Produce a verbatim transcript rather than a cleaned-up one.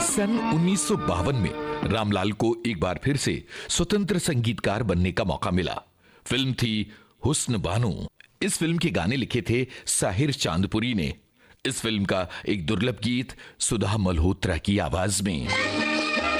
सन उन्नीस सौ बावन में रामलाल को एक बार फिर से स्वतंत्र संगीतकार बनने का मौका मिला। फिल्म थी हुस्न बानो। इस फिल्म के गाने लिखे थे साहिर चांदपुरी ने। इस फिल्म का एक दुर्लभ गीत सुधा मल्होत्रा की आवाज में।